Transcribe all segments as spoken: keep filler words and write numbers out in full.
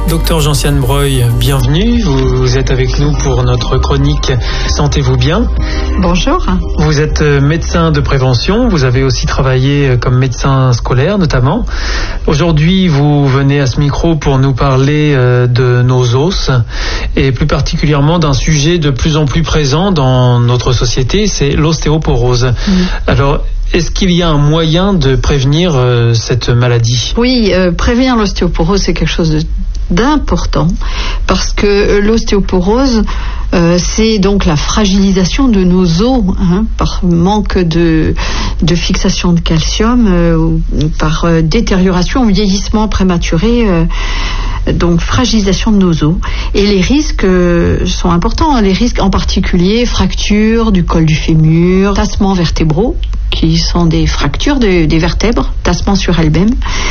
Docteur Gentiane Breuil, bienvenue. Vous êtes avec nous pour notre chronique Sentez-vous bien. Bonjour. Vous êtes médecin de prévention. Vous avez aussi travaillé comme médecin scolaire notamment. Aujourd'hui, vous venez à ce micro pour nous parler de nos os et plus particulièrement d'un sujet de plus en plus présent dans notre société, c'est l'ostéoporose. Mmh. Alors, est-ce qu'il y a un moyen de prévenir euh, cette maladie ? Oui, euh, prévenir l'ostéoporose, c'est quelque chose de, d'important parce que l'ostéoporose, euh, c'est donc la fragilisation de nos os hein, par manque de, de fixation de calcium, euh, ou par euh, détérioration ou vieillissement prématuré. Euh, Donc fragilisation de nos os. Et les risques euh, sont importants. Les risques en particulier fractures du col du fémur, tassements vertébraux, qui sont des fractures de, des vertèbres, tassements sur elles-mêmes.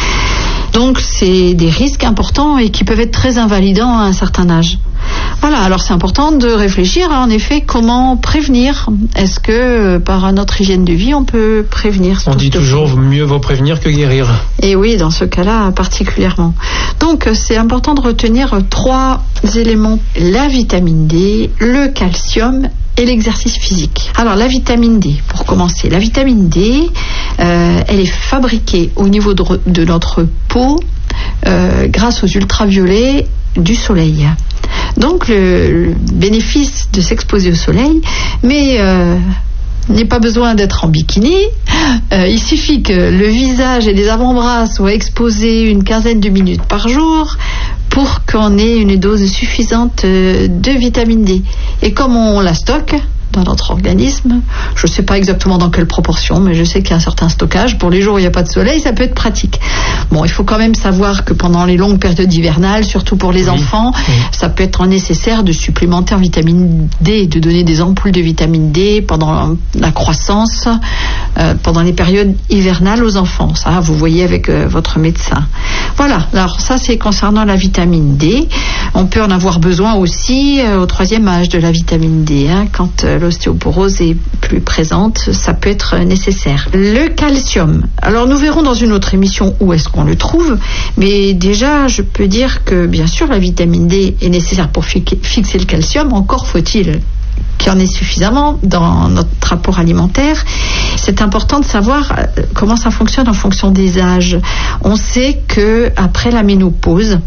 Donc c'est des risques importants et qui peuvent être très invalidants à un certain âge. Voilà, alors c'est important de réfléchir à en effet comment prévenir. Est-ce que par notre hygiène de vie on peut prévenir ? On dit toujours mieux vaut prévenir que guérir. Et oui, dans ce cas-là particulièrement. Donc c'est important de retenir trois éléments: la vitamine D, le calcium et l'exercice physique. Alors la vitamine D, pour commencer. La vitamine D, euh, elle est fabriquée au niveau de, de notre peau euh, grâce aux ultraviolets du soleil. Donc le, le bénéfice de s'exposer au soleil, mais euh, n'est pas besoin d'être en bikini. Euh, il suffit que le visage et les avant-bras soient exposés une quinzaine de minutes par jour pour qu'on ait une dose suffisante de vitamine D. Et comme on la stocke dans notre organisme, je ne sais pas exactement dans quelle proportion, mais je sais qu'il y a un certain stockage. Pour les jours où il n'y a pas de soleil, ça peut être pratique. Bon, il faut quand même savoir que pendant les longues périodes hivernales, surtout pour les oui. enfants, oui. ça peut être nécessaire de supplémenter en vitamine D, de donner des ampoules de vitamine D pendant la croissance, euh, pendant les périodes hivernales aux enfants. Ça, vous voyez avec euh, votre médecin. Voilà, alors ça c'est concernant la vitamine D. On peut en avoir besoin aussi euh, au troisième âge de la vitamine D, hein, quand euh, l'ostéoporose est plus présente, ça peut être nécessaire. Le calcium, alors nous verrons dans une autre émission où est-ce qu'on le trouve, mais déjà je peux dire que bien sûr la vitamine D est nécessaire pour fixer le calcium, encore faut-il qu'il y en ait suffisamment dans notre apport alimentaire. C'est important de savoir comment ça fonctionne en fonction des âges. On sait qu'après la ménopause,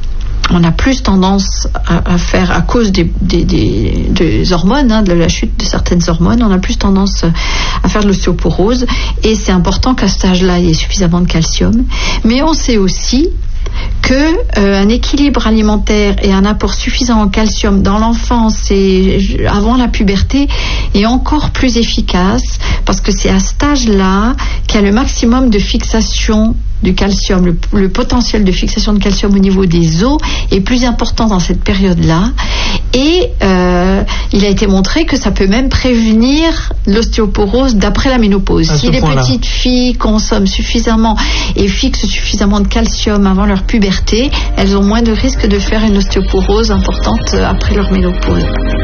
on a plus tendance à, à faire, à cause des, des, des, des hormones, hein, de la chute de certaines hormones, on a plus tendance à faire de l'ostéoporose. Et c'est important qu'à cet âge-là, il y ait suffisamment de calcium. Mais on sait aussi que euh, un équilibre alimentaire et un apport suffisant en calcium dans l'enfance et avant la puberté est encore plus efficace, parce que c'est à cet âge-là qu'il y a le maximum de fixation du calcium, le, le potentiel de fixation de calcium au niveau des os est plus important dans cette période-là. Et euh, il a été montré que ça peut même prévenir l'ostéoporose d'après la ménopause. Si les petites filles consomment suffisamment et fixent suffisamment de calcium avant leur puberté, elles ont moins de risques de faire une ostéoporose importante après leur ménopause.